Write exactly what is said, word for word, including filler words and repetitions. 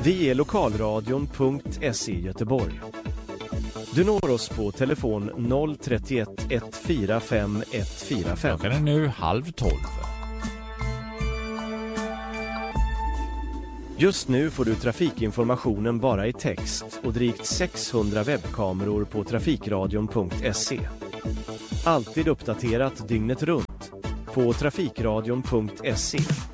Vi är lokalradion punkt se Göteborg. Du når oss på telefon noll tre ett ett fyra fem ett fyra fem. Klockan är nu halv tolv. Just nu får du trafikinformationen bara i text och drygt sexhundra webbkameror på trafikradion punkt se. Alltid uppdaterat dygnet runt på trafikradion punkt se.